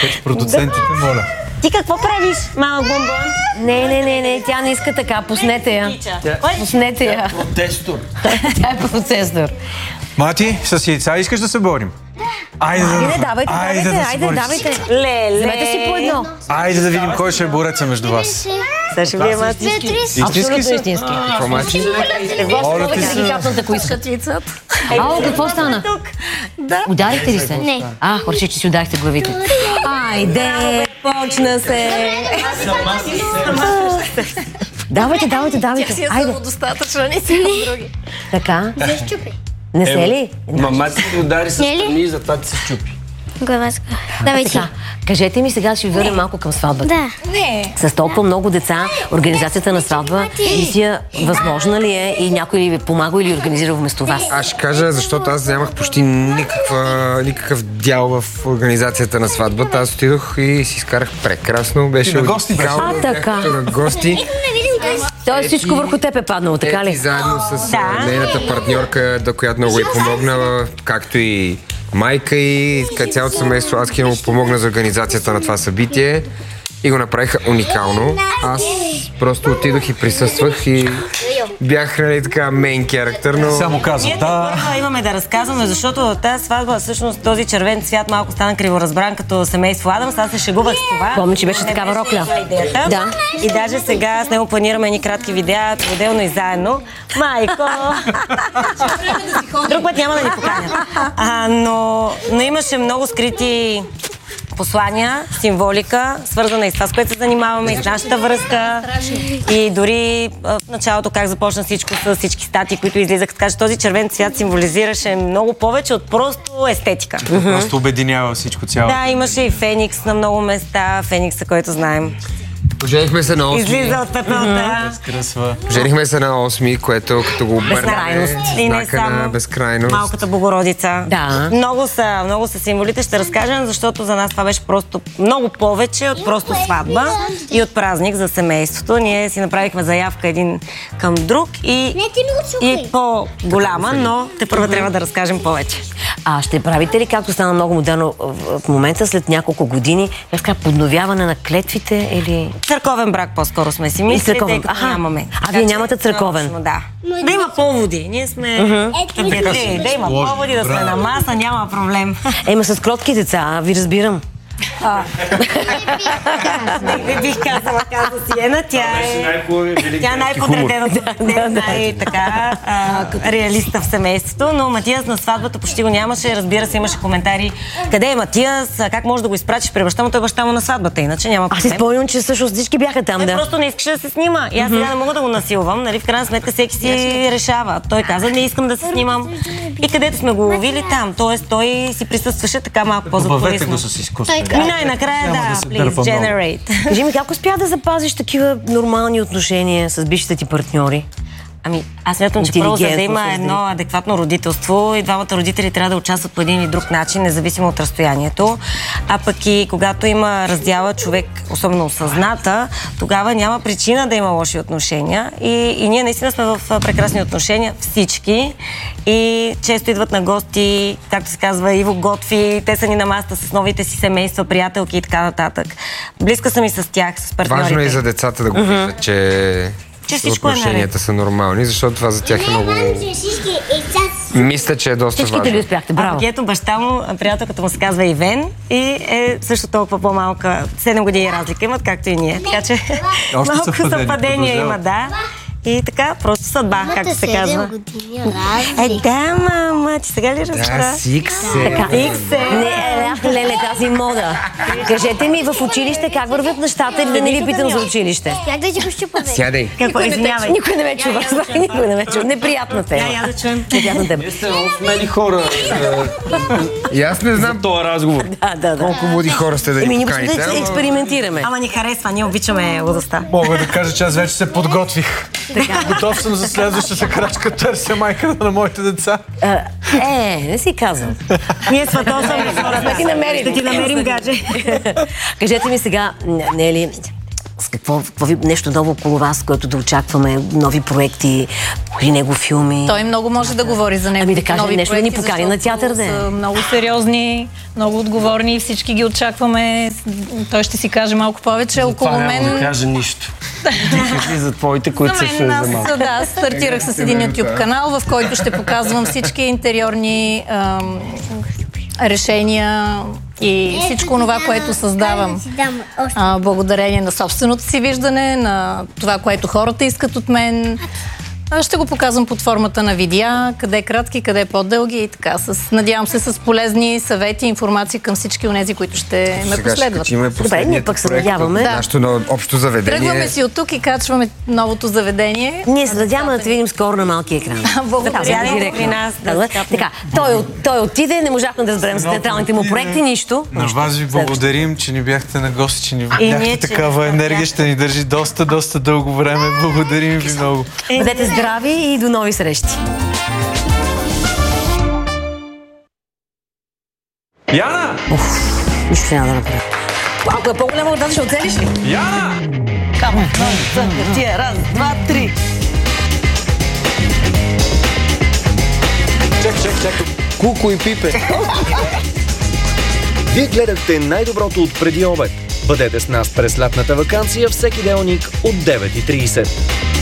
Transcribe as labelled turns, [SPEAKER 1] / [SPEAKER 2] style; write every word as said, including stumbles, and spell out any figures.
[SPEAKER 1] Продуцентите, моля.
[SPEAKER 2] Ти какво правиш, малък бомбон?
[SPEAKER 3] Не, не, не, не, тя не иска така. Пуснете я. Пуснете я.
[SPEAKER 4] Протестор.
[SPEAKER 3] Тя е процесор.
[SPEAKER 1] Мати, с яйца искаш да се борим? Айде да,
[SPEAKER 3] не, давайте,
[SPEAKER 1] айде
[SPEAKER 3] давайте,
[SPEAKER 1] да се
[SPEAKER 3] айде,
[SPEAKER 1] борим.
[SPEAKER 3] давайте.
[SPEAKER 2] Леле.
[SPEAKER 3] Вземете си по едно.
[SPEAKER 1] Айде да видим кой ще е бореца между вас.
[SPEAKER 2] Сега ще вие мати.
[SPEAKER 1] Истински
[SPEAKER 3] Абсолютно
[SPEAKER 1] са?
[SPEAKER 3] истински.
[SPEAKER 1] Какво мачи?
[SPEAKER 3] Моля ти се. Да ги капнат, ако искат. Ало, какво стана? Ударихте ли се?
[SPEAKER 5] Не.
[SPEAKER 3] А, хорче, че си ударихте главите. Айде, почна се. Давайте, давайте, давайте. Айде.
[SPEAKER 5] Достатъчно, не си други.
[SPEAKER 3] Така.
[SPEAKER 5] Се щупи.
[SPEAKER 3] Не се ли?
[SPEAKER 4] Мама си ти удари с
[SPEAKER 5] Не ли?
[SPEAKER 4] страни и затова ти се щупи.
[SPEAKER 5] Глава с Давай ти.
[SPEAKER 3] Така. Кажете ми сега, ще ви върнем малко към сватбата.
[SPEAKER 5] Да.
[SPEAKER 2] Не.
[SPEAKER 3] С толкова много деца, организацията на сватба, мисия възможна ли е и някой ли ви помага или организира вместо вас?
[SPEAKER 6] Аз ще кажа, защото аз нямах почти никаква, никакъв дял в организацията на сватбата. Аз отидох и си изкарах прекрасно. Беше
[SPEAKER 1] на гости беше.
[SPEAKER 6] уникално,
[SPEAKER 3] А, така.
[SPEAKER 6] бяхте на гости.
[SPEAKER 3] Тоест всичко върху теб е паднало, така
[SPEAKER 6] Ети
[SPEAKER 3] ли?
[SPEAKER 6] заедно с
[SPEAKER 2] Да.
[SPEAKER 6] а, нейната партньорка, да, която много й помогна, както и майка и така цялото семейство. Аз му помогна за организацията на това събитие и го направиха уникално. Аз просто отидох и присъствах и бях, нали, така мейн character, но...
[SPEAKER 1] Само казвам,
[SPEAKER 2] Ние
[SPEAKER 1] да.
[SPEAKER 2] да. имаме да разказваме, защото в тази сватба всъщност този червен цвят малко стана криворазбран като семейство Адамс. Аз се шегувах с това.
[SPEAKER 3] Помня, че беше такава рокля.
[SPEAKER 2] Идеята.
[SPEAKER 3] Да.
[SPEAKER 2] И даже сега с него планираме едни кратки видеа, отделно и заедно. Майко! Друг път няма да ни поканят. А, но, но имаше много скрити послания, символика, свързана и с това, с което се занимаваме, и с нашата връзка. И дори в началото как започна всичко с всички статии, които излизаха. Така че този червен цвят символизираше много повече от просто естетика.
[SPEAKER 1] Просто обединява всичко цяло.
[SPEAKER 2] Да, имаше и Феникс на много места. Феникса, който знаем.
[SPEAKER 6] Женихме се на осми.
[SPEAKER 2] Излиза от пепелта.
[SPEAKER 1] Кръсва.
[SPEAKER 6] Женихме се на осми, което като го обърнем
[SPEAKER 2] Безкрайност. И не
[SPEAKER 6] знака на
[SPEAKER 2] само
[SPEAKER 6] безкрайност.
[SPEAKER 2] Малката Богородица.
[SPEAKER 3] Да.
[SPEAKER 2] Много са, много са символите, ще разкажем, защото за нас това беше просто много повече от просто сватба и от празник за семейството. Ние си направихме заявка един към друг и, и по-голяма, но те първо трябва да разкажем повече.
[SPEAKER 3] А ще правите ли, както стана много модерно в в момента, след няколко години, така подновяване на клетвите или...
[SPEAKER 2] Църковен брак по-скоро сме си мислили,
[SPEAKER 3] църковен.
[SPEAKER 2] тъй като
[SPEAKER 3] Аха.
[SPEAKER 2] нямаме.
[SPEAKER 3] А
[SPEAKER 2] Така
[SPEAKER 3] вие
[SPEAKER 2] че,
[SPEAKER 3] нямате църковен?
[SPEAKER 2] точно, Да. Да има поводи. Ние сме... Къде? Да има поводи, да сме на маса, няма проблем.
[SPEAKER 3] Ема с кротки деца, ви разбирам.
[SPEAKER 2] Не бих казала, каза Сиена, тя е... Тя е най-подредената, най-така реалиста в семейството, но Матиас на сватбата почти го нямаше. Разбира се, имаше коментари. Къде е Матиас? Как може да го изпратиш при баща му? Той е баща му на сватбата, иначе няма
[SPEAKER 3] Аз си
[SPEAKER 2] проблем.
[SPEAKER 3] спомням, че всъщност всички бяха там,
[SPEAKER 2] Той
[SPEAKER 3] да.
[SPEAKER 2] просто не искаше да се снима. И аз сега не мога да го насилвам. Нали? В крайна сметка всеки си решава. Той каза, не искам да се снимам. И където сме го ловили там. Тоест той си присъстваше така малко
[SPEAKER 1] Добавете
[SPEAKER 2] по-задкулисно.
[SPEAKER 1] го с изкуствено.
[SPEAKER 2] И най-накрая
[SPEAKER 1] Няма
[SPEAKER 2] да,
[SPEAKER 1] да се
[SPEAKER 2] please,
[SPEAKER 1] дърпа много.
[SPEAKER 2] generate.
[SPEAKER 3] Кажи ми, как успя да запазиш такива нормални отношения с бившите ти партньори?
[SPEAKER 2] Ами, аз смятам, че първо, за да
[SPEAKER 3] Интелигентно
[SPEAKER 2] има
[SPEAKER 3] се
[SPEAKER 2] едно адекватно родителство и двамата родители трябва да участват по един или друг начин, независимо от разстоянието. А пък и когато има раздяла човек, особено осъзната, тогава няма причина да има лоши отношения. И, и ние наистина сме в прекрасни отношения, всички. И често идват на гости, както се казва, Иво готви, те са ни на масата с новите си семейства, приятелки и така нататък. Близка съм и с тях, с партньорите.
[SPEAKER 6] Важно е и за децата да го виждат, че,
[SPEAKER 2] Че всичко е
[SPEAKER 6] отношенията
[SPEAKER 2] наред.
[SPEAKER 6] са нормални, защото това за тях е много... Мисля, че е доста
[SPEAKER 3] Всичките ли
[SPEAKER 6] важно.
[SPEAKER 3] успяхте?
[SPEAKER 2] А
[SPEAKER 3] Браво.
[SPEAKER 2] пък ето баща му, приятелката му се казва Ивен и е също толкова по-малка. седем години разлика имат, както и ние. Така че
[SPEAKER 1] Още
[SPEAKER 2] малко
[SPEAKER 1] съвпадение,
[SPEAKER 2] съвпадение има, да. И така, просто съдба, както се казва. Е, да, мама, ти сега ли разбра?
[SPEAKER 6] Да, сикс е.
[SPEAKER 3] Така.
[SPEAKER 2] Икс е.
[SPEAKER 3] Не, ах, леле, тази мода. Кажете ми, в училище как вървят нещата или да не ви питам за училище?
[SPEAKER 5] Как да ти го щупа, бе?
[SPEAKER 6] Сядай.
[SPEAKER 2] Какво, извинявай.
[SPEAKER 3] Никой не ме чува. Никой не ме чува. Неприятна тема.
[SPEAKER 2] Я, я да чуем.
[SPEAKER 3] Неприятна тема.
[SPEAKER 4] Вие сте много смели хора
[SPEAKER 6] И аз не
[SPEAKER 4] за
[SPEAKER 6] знам
[SPEAKER 4] този разговор.
[SPEAKER 3] Да, да, да.
[SPEAKER 6] колко млади хора сте да
[SPEAKER 3] Еми,
[SPEAKER 6] ни
[SPEAKER 3] ние просто
[SPEAKER 6] поканите.
[SPEAKER 3] да
[SPEAKER 6] ама-
[SPEAKER 3] експериментираме.
[SPEAKER 2] Ама ни харесва, ние обичаме лудостта.
[SPEAKER 1] Мога да кажа, че аз вече се подготвих. Готов съм за следващата крачка, търся майката на моите деца.
[SPEAKER 3] А, Е, не си казвам.
[SPEAKER 2] Ние сватосваме хората.
[SPEAKER 3] Ще ти намерим.
[SPEAKER 2] Ще ти намерим гадже.
[SPEAKER 3] Кажете ми сега, не е ли, с Какво, какво ви, нещо ново около вас, което да очакваме, нови проекти, при него филми?
[SPEAKER 7] Той много може да говори за него.
[SPEAKER 3] Ами да каже
[SPEAKER 7] нови
[SPEAKER 3] нещо, да ни
[SPEAKER 7] проекти,
[SPEAKER 3] покани на театър, да.
[SPEAKER 7] Са много сериозни, много отговорни, всички ги очакваме. Той ще си каже малко повече. Около
[SPEAKER 4] Това
[SPEAKER 7] мен...
[SPEAKER 4] няма да каже нищо. Ти кажи за твоите, които
[SPEAKER 7] За
[SPEAKER 4] се
[SPEAKER 7] мен,
[SPEAKER 4] за
[SPEAKER 7] аз,
[SPEAKER 4] малко.
[SPEAKER 7] да, стартирах с един YouTube канал, в който ще показвам всички интериорни ам, решения и всичко това, което създавам. А, благодарение на собственото си виждане, на това, което хората искат от мен. А, ще го показвам под формата на видеа, къде е кратки, къде е по-дълги и така. С, надявам се с полезни съвети и информации към всички онези, които ще ме
[SPEAKER 6] Сега ще
[SPEAKER 7] последват.
[SPEAKER 6] качиме
[SPEAKER 3] Добре, ние
[SPEAKER 6] последният
[SPEAKER 3] пък се
[SPEAKER 6] проект
[SPEAKER 3] надяваме.
[SPEAKER 6] от
[SPEAKER 3] Да.
[SPEAKER 6] нашето ново общо заведение.
[SPEAKER 7] Тръгваме си от тук и качваме новото заведение.
[SPEAKER 3] Ние се надяваме да те видим скоро на малкия екран.
[SPEAKER 7] Благодаря.
[SPEAKER 3] Да,
[SPEAKER 2] Директно при нас, да,
[SPEAKER 3] Да,
[SPEAKER 2] скапнем.
[SPEAKER 3] така, той, от- той отиде, не можахме да разберем с театралните му проекти нищо.
[SPEAKER 1] На вас ви благодарим, че ни бяхте на гости, че ни
[SPEAKER 2] И
[SPEAKER 1] бяхте
[SPEAKER 2] ние, че
[SPEAKER 1] такава
[SPEAKER 2] ни
[SPEAKER 1] енергия, ще ни държи доста, доста дълго време. Благодарим ви много.
[SPEAKER 3] Бъдете здрави и до нови срещи.
[SPEAKER 1] Яна!
[SPEAKER 3] Нищо няма да направя. Ако е по-голяма от тази, ще оцелиш ли?
[SPEAKER 1] Яна!
[SPEAKER 2] Камо, тия, раз, два, три.
[SPEAKER 1] Чак, чак, чак.
[SPEAKER 4] Куко и Пипе.
[SPEAKER 8] Вие гледахте най-доброто от преди обед. Бъдете с нас през лятната ваканция всеки делник от девет и трийсет.